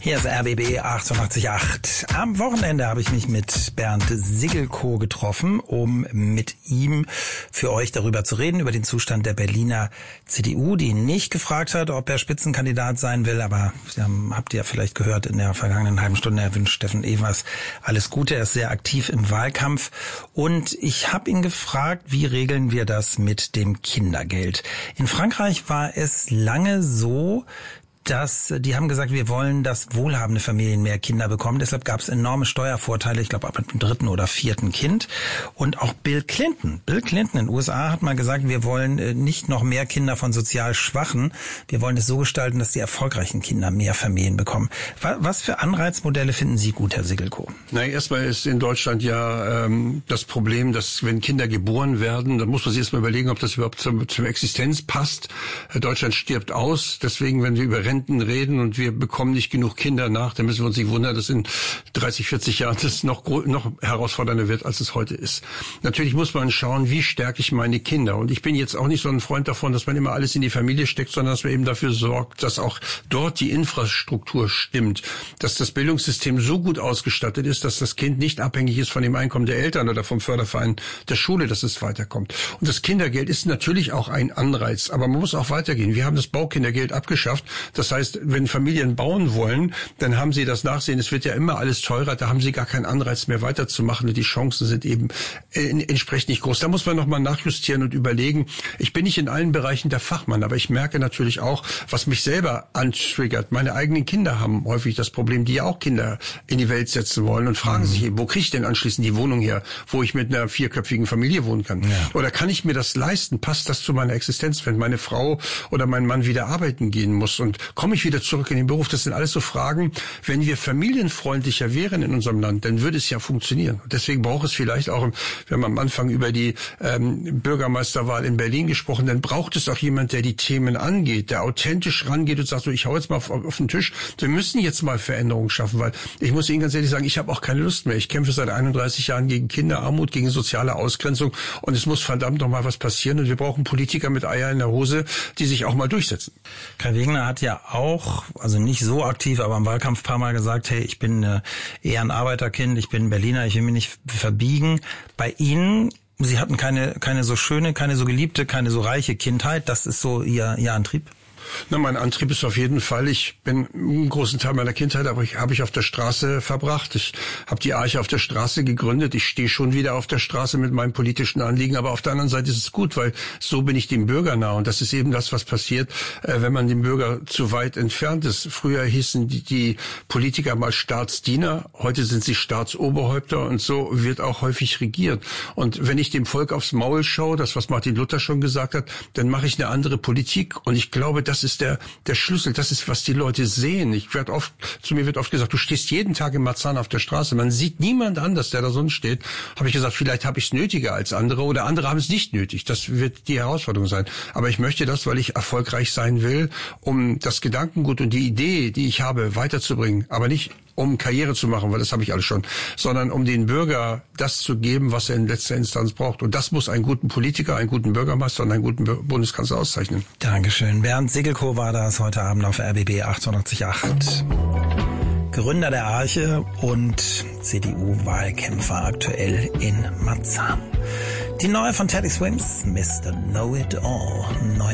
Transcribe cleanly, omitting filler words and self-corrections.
Hier ist RBB 88.8. Am Wochenende habe ich mich mit Bernd Sigelko getroffen, um mit ihm für euch darüber zu reden, über den Zustand der Berliner CDU, die ihn nicht gefragt hat, ob er Spitzenkandidat sein will, aber habt ihr ja vielleicht gehört, in der vergangenen halben Stunde, er wünscht Steffen Evers alles Gute, er ist sehr aktiv im Wahlkampf und ich habe ihn gefragt, wie regeln wir das mit dem Kindergeld? In Frankreich war es lange so, die haben gesagt, wir wollen, dass wohlhabende Familien mehr Kinder bekommen. Deshalb gab es enorme Steuervorteile, ich glaube ab dem 3. oder 4. Kind. Und auch Bill Clinton in den USA hat mal gesagt, wir wollen nicht noch mehr Kinder von sozial Schwachen. Wir wollen es so gestalten, dass die erfolgreichen Kinder mehr Familien bekommen. Was für Anreizmodelle finden Sie gut, Herr Sigelko? Na, erstmal ist in Deutschland ja das Problem, dass wenn Kinder geboren werden, dann muss man sich erstmal überlegen, ob das überhaupt zur Existenz passt. Deutschland stirbt aus. Deswegen, wenn wir über Renten reden und wir bekommen nicht genug Kinder nach, dann müssen wir uns nicht wundern, dass in 30, 40 Jahren das noch herausfordernder wird, als es heute ist. Natürlich muss man schauen, wie stärke ich meine Kinder. Und ich bin jetzt auch nicht so ein Freund davon, dass man immer alles in die Familie steckt, sondern dass man eben dafür sorgt, dass auch dort die Infrastruktur stimmt, dass das Bildungssystem so gut ausgestattet ist, dass das Kind nicht abhängig ist von dem Einkommen der Eltern oder vom Förderverein der Schule, dass es weiterkommt. Und das Kindergeld ist natürlich auch ein Anreiz, aber man muss auch weitergehen. Wir haben das Baukindergeld abgeschafft. Das heißt, wenn Familien bauen wollen, dann haben sie das Nachsehen. Es wird ja immer alles teurer. Da haben sie gar keinen Anreiz mehr weiterzumachen. Und die Chancen sind eben entsprechend nicht groß. Da muss man nochmal nachjustieren und überlegen. Ich bin nicht in allen Bereichen der Fachmann, aber ich merke natürlich auch, was mich selber antriggert. Meine eigenen Kinder haben häufig das Problem, die ja auch Kinder in die Welt setzen wollen und fragen sich, wo kriege ich denn anschließend die Wohnung her, wo ich mit einer 4-köpfigen Familie wohnen kann? Ja. Oder kann ich mir das leisten? Passt das zu meiner Existenz, wenn meine Frau oder mein Mann wieder arbeiten gehen muss? Und komme ich wieder zurück in den Beruf? Das sind alles so Fragen. Wenn wir familienfreundlicher wären in unserem Land, dann würde es ja funktionieren. Und deswegen braucht es vielleicht auch, wir haben am Anfang über die Bürgermeisterwahl in Berlin gesprochen, dann braucht es auch jemand, der die Themen angeht, der authentisch rangeht und sagt, so, ich hau jetzt mal auf den Tisch. Wir müssen jetzt mal Veränderungen schaffen, weil ich muss Ihnen ganz ehrlich sagen, ich habe auch keine Lust mehr. Ich kämpfe seit 31 Jahren gegen Kinderarmut, gegen soziale Ausgrenzung und es muss verdammt noch mal was passieren und wir brauchen Politiker mit Eier in der Hose, die sich auch mal durchsetzen. Kai Wegner hat ja auch, also nicht so aktiv, aber im Wahlkampf ein paar Mal gesagt, hey, ich bin eher ein Arbeiterkind, ich bin Berliner, ich will mich nicht verbiegen. Bei Ihnen, Sie hatten keine so schöne, keine so geliebte, keine so reiche Kindheit, das ist so Ihr Antrieb? Na, mein Antrieb ist auf jeden Fall, ich bin einen großen Teil meiner Kindheit habe ich auf der Straße verbracht. Ich habe die Arche auf der Straße gegründet. Ich stehe schon wieder auf der Straße mit meinem politischen Anliegen. Aber auf der anderen Seite ist es gut, weil so bin ich dem Bürger nah. Und das ist eben das, was passiert, wenn man dem Bürger zu weit entfernt ist. Früher hießen die Politiker mal Staatsdiener. Heute sind sie Staatsoberhäupter. Und so wird auch häufig regiert. Und wenn ich dem Volk aufs Maul schaue, das, was Martin Luther schon gesagt hat, dann mache ich eine andere Politik. Und ich glaube, das ist der Schlüssel, das ist, was die Leute sehen. Zu mir wird oft gesagt, du stehst jeden Tag in Marzahn auf der Straße, man sieht niemand anders, der da sonst steht. Habe ich gesagt, vielleicht habe ich es nötiger als andere oder andere haben es nicht nötig. Das wird die Herausforderung sein. Aber ich möchte das, weil ich erfolgreich sein will, um das Gedankengut und die Idee, die ich habe, weiterzubringen. Aber nicht um Karriere zu machen, weil das habe ich alles schon, sondern um den Bürger das zu geben, was er in letzter Instanz braucht. Und das muss einen guten Politiker, einen guten Bürgermeister und einen guten Bundeskanzler auszeichnen. Dankeschön. Bernd Sigelko war das heute Abend auf RBB 88.8. Gründer der Arche und CDU-Wahlkämpfer aktuell in Marzahn. Die neue von Teddy Swims, Mr. Know It All.